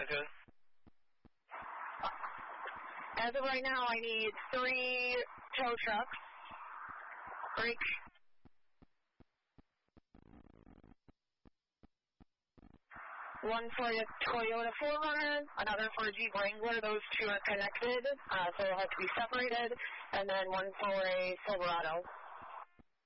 Edmonton? As of right now, I need 3 tow trucks. Break. One for a Toyota 4Runner, another for a Jeep Wrangler. Those 2 are connected, so they'll have to be separated. And then one for a Silverado.